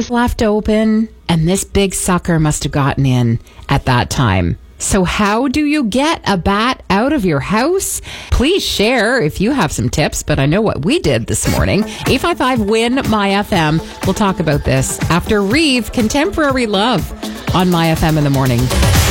was left open, and this big sucker must have gotten in at that time. So how do you get a bat out of your house? Please share if you have some tips, but I know what we did this morning. 855-WIN-MY-FM. We'll talk about this after Reeve, Contemporary Love on My FM in the morning.